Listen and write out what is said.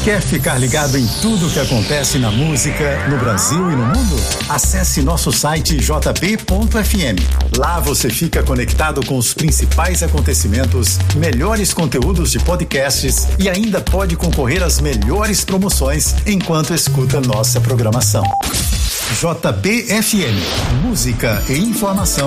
Quer ficar ligado em tudo o que acontece na música, no Brasil e no mundo? Acesse nosso site jp.fm. Lá você fica conectado com os principais acontecimentos, melhores conteúdos de podcasts e ainda pode concorrer às melhores promoções enquanto escuta nossa programação. JPFM, música e informação